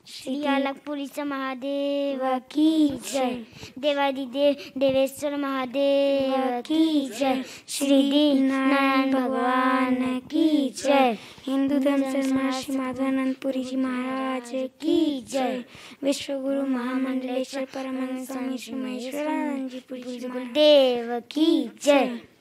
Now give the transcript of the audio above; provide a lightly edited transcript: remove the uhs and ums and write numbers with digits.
श्री अलगपुरीचा महादेव की जय। देवादिदेव देवेश्वर महादेव की जय। श्री दीननारायण भगवान की जय। हिंदू धर्म से महर्षि माधवानंद पुरी जी महाराज की जय। विश्वगुरु महामंडलेश्वर परमानंद स्वामी श्री महेश्वरानंद जी पुरी जी देव की जय।